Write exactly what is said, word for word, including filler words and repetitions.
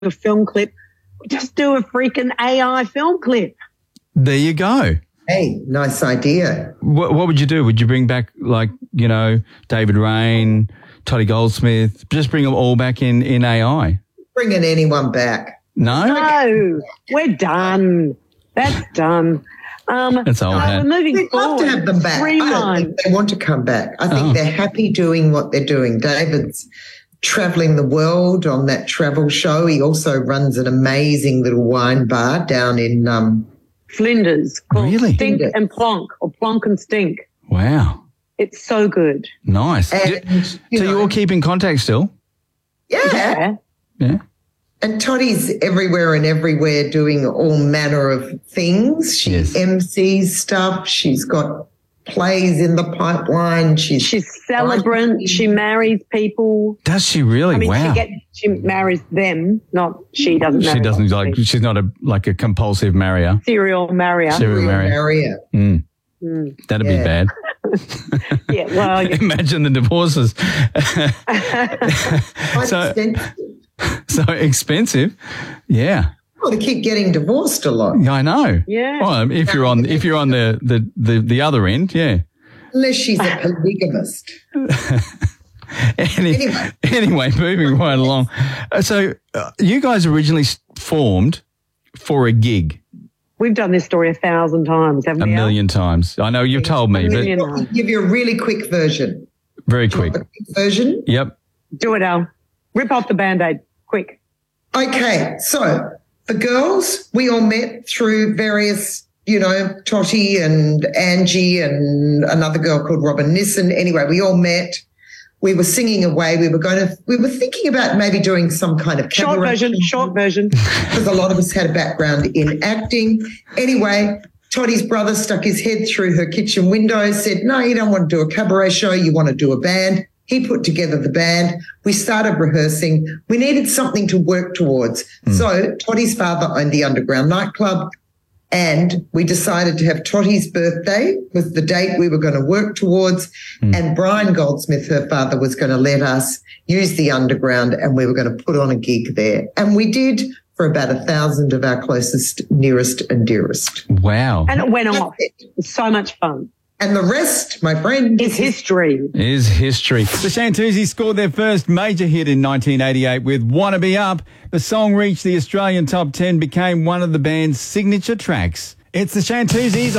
a film clip. Just do a freaking A I film clip. There you go. Hey, nice idea. What, what would you do? Would you bring back, like, you know, David Rain, Toddy Goldsmith, just bring them all back in, in A I? Bringing anyone back. No? No, we're done. That's done. Um, That's old uh, hat. We're moving We'd love forward. to have them back. I don't Streamline. think they want to come back. I think Oh. they're happy doing what they're doing. David's traveling the world on that travel show. He also runs an amazing little wine bar down in um, Flinders called Really? Stink Flinders. and Plonk, or Plonk and Stink. Wow. It's so good. Nice. And, Do- you so you know, all keep in contact still? yeah. Yeah. Yeah. And Toddy's everywhere and everywhere doing all manner of things. She Yes. M Cs stuff. She's got plays in the pipeline. She's, She's celebrant. She marries people. Does she really? I mean, wow. she gets she marries them, not she doesn't. Marry She doesn't them. like. She's not a like a compulsive marrier. serial marrier. Serial marrier. Maria. Mm. Mm. That'd Yeah. be bad. Yeah, well, yeah. Imagine the divorces. Quite So- expensive. So expensive. Yeah. Well, they keep getting divorced a lot. Yeah, I know. Yeah. Well, if you're on if you're on the the the, the other end, yeah. Unless she's a polygamist. Any, Anyway. anyway, moving right along. Uh, So uh, you guys originally s- formed for a gig We've done this story a thousand times, haven't a we? Al? million times. I know you've told me, A but million. I'll give you a really quick version. very quick. A quick version. Yep. Do it, Al. Rip off the Band-Aid, quick. Okay, so the girls, we all met through various, you know, Totty and Angie and another girl called Robin Nissen. Anyway, we all met. We were singing away. We were going to, we were thinking about maybe doing some kind of Short cabaret version, short version. because a lot of us had a background in acting. Anyway, Toddy's brother stuck his head through her kitchen window, said, no, you don't want to do a cabaret show. You want to do a band. He put together the band. We started rehearsing. We needed something to work towards. Mm. So Toddy's father owned the Underground nightclub, and we decided to have Toddy's birthday was the date we were going to work towards. Mm. And Brian Goldsmith, her father, was going to let us use the Underground, and we were going to put on a gig there. And we did for about a thousand of our closest, nearest and dearest. Wow. And it went off. That's it. It was so much fun. And the rest, my friend, It's history. Is history. The Shantuzis scored their first major hit in nineteen eighty-eight with Wanna Be Up. The song reached the Australian top ten, became one of the band's signature tracks. It's the Shantuzis